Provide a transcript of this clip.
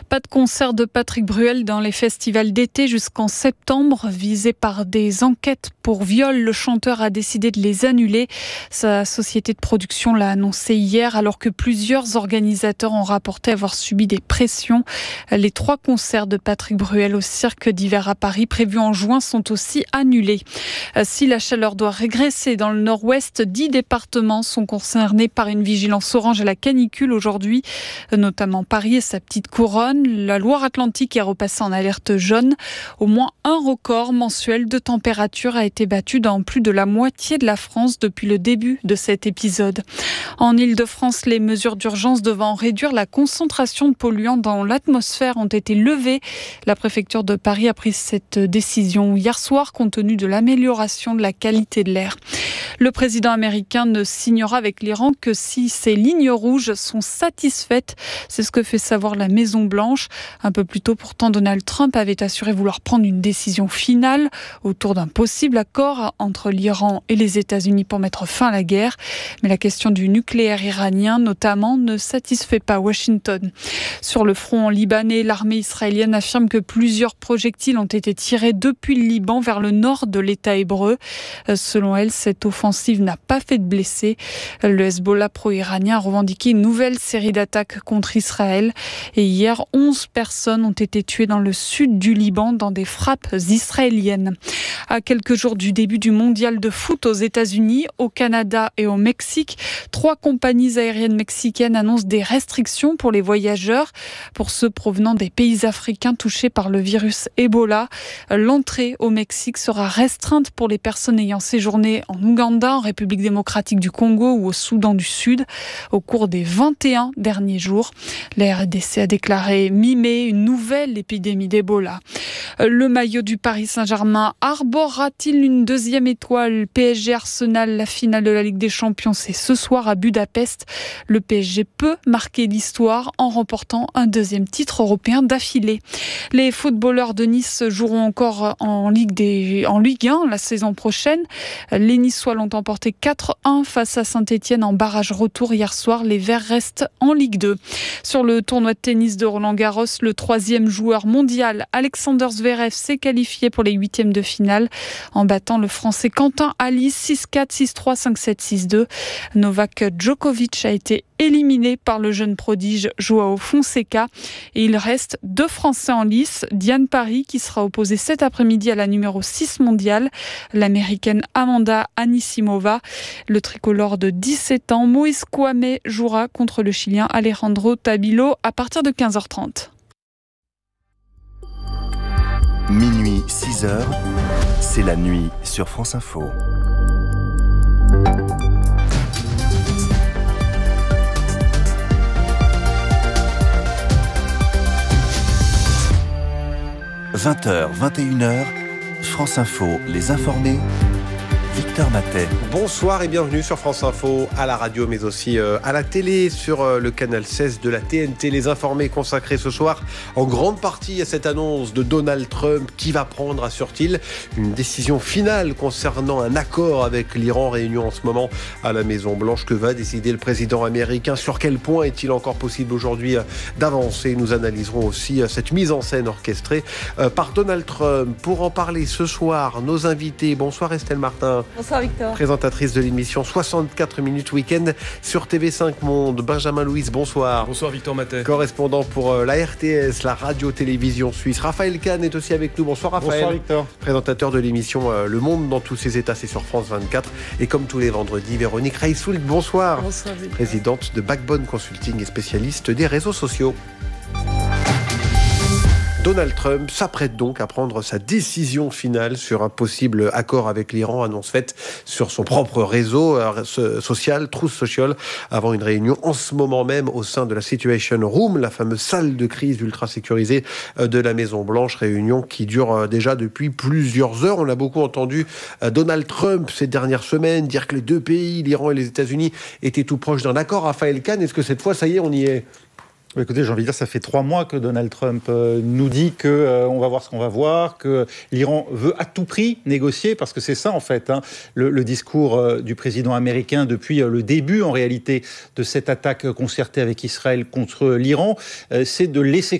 Pas de concert de Patrick Bruel dans les festivals d'été jusqu'en septembre. Visé par des enquêtes pour viol, le chanteur a décidé de les annuler. Sa société de production l'a annoncé hier, alors que plusieurs organisateurs ont rapporté avoir subi des pressions. Les 3 concerts de Patrick Bruel au Cirque d'hiver à Paris, prévus en juin, sont aussi annulés. Si la chaleur doit régresser dans le nord-ouest, 10 départements sont concernés par une vigilance orange à la canicule aujourd'hui, notamment Paris et sa petite couronne. La Loire-Atlantique est repassée en alerte jaune. Au moins un record mensuel de température a été battu dans plus de la moitié de la France depuis le début de cet épisode. En Île-de-France, les mesures d'urgence devant réduire la concentration de polluants dans l'atmosphère ont été levées. La préfecture de Paris a pris cette décision hier soir compte tenu de l'amélioration de la qualité de l'air. Le président américain ne signera avec l'Iran que si ses lignes rouges sont satisfaites. C'est ce que fait savoir la Maison-Blanche. Un peu plus tôt, pourtant, Donald Trump avait assuré vouloir prendre une décision finale autour d'un possible accord entre l'Iran et les États-Unis pour mettre fin à la guerre. Mais la question du nucléaire iranien, notamment, ne satisfait pas Washington. Sur le front libanais, l'armée israélienne affirme que plusieurs projectiles ont été tirés depuis le Liban vers le nord de l'État hébreu. Selon elle, cette offensive n'a pas fait de blessés. Le Hezbollah pro-iranien a revendiqué une nouvelle série d'attaques contre Israël. Et hier, 11 personnes ont été tuées dans le sud du Liban dans des frappes israéliennes. À quelques jours du début du mondial de foot aux États-Unis, au Canada et au Mexique, 3 compagnies aériennes mexicaines annoncent des restrictions pour les voyageurs. Pour ceux provenant des pays africains touchés par le virus Ebola, l'entrée au Mexique sera restreinte pour les personnes ayant séjourné en Ouganda, en République démocratique du Congo ou au Soudan du Sud au cours des 21 derniers jours. La RDC a déclaré mi-mai une nouvelle épidémie d'Ebola. Le maillot du Paris Saint-Germain arborera-t-il une deuxième étoile? PSG Arsenal, la finale de la Ligue des Champions, c'est ce soir à Budapest. Le PSG peut marquer l'histoire en remportant un deuxième titre européen d'affilée. Les footballeurs de Nice joueront encore en Ligue 1 la saison prochaine. Les Niçois l'ont emporté 4-1 face à Saint-Etienne en barrage retour hier soir. Les Verts restent en Ligue 2. Sur le tournoi de tennis de Roland-Garros, le 3e joueur mondial, Alexander Zverev, s'est qualifié pour les 8e de finale en battant le Français Quentin Halys 6-4, 6-3, 5-7, 6-2. Novak Djokovic a été éliminé par le jeune prodige Joao Fonseca. Et il reste 2 Français en lice. Diane Paris, qui sera opposée cet après-midi à la numéro 6 mondiale, l'américaine Amanda Anisimova. Le tricolore de 17 ans, Moïse Kouamé, jouera contre le Chilien Alejandro Tabilo à partir de 15h30. Minuit, 6h, c'est la nuit sur France Info. « 20h, 21h, France Info, les informés, Victor Matet. » Bonsoir et bienvenue sur France Info, à la radio mais aussi à la télé, sur le canal 16 de la TNT. Les informés consacrés ce soir en grande partie à cette annonce de Donald Trump qui va prendre, assure-t-il, une décision finale concernant un accord avec l'Iran, réunion en ce moment à la Maison-Blanche. Que va décider le président américain? Sur quel point est-il encore possible aujourd'hui d'avancer? Nous analyserons aussi cette mise en scène orchestrée par Donald Trump. Pour en parler ce soir, nos invités. Bonsoir Estelle Martin. Bonsoir Victor. Présentatrice de l'émission 64 minutes week-end sur TV5 Monde. Benjamin Louis, bonsoir. Bonsoir Victor Matet. Correspondant pour la RTS, la radio-télévision suisse. Raphaël Kahn est aussi avec nous. Bonsoir Raphaël. Bonsoir Victor. Présentateur de l'émission Le Monde dans tous ses états, c'est sur France 24. Et comme tous les vendredis, Véronique Reissoult, bonsoir. Bonsoir Victor. Présidente de Backbone Consulting et spécialiste des réseaux sociaux. Donald Trump s'apprête donc à prendre sa décision finale sur un possible accord avec l'Iran, annonce faite sur son propre réseau social, Truth Social, avant une réunion en ce moment même au sein de la Situation Room, la fameuse salle de crise ultra sécurisée de la Maison-Blanche, réunion qui dure déjà depuis plusieurs heures. On a beaucoup entendu Donald Trump ces dernières semaines dire que les 2 pays, l'Iran et les États-Unis, étaient tout proches d'un accord. Raphaël Kahn, est-ce que cette fois, ça y est, on y est ? Écoutez, j'ai envie de dire, ça fait 3 mois que Donald Trump nous dit que on va voir ce qu'on va voir, que l'Iran veut à tout prix négocier, parce que c'est ça en fait, le discours du président américain depuis le début en réalité de cette attaque concertée avec Israël contre l'Iran, c'est de laisser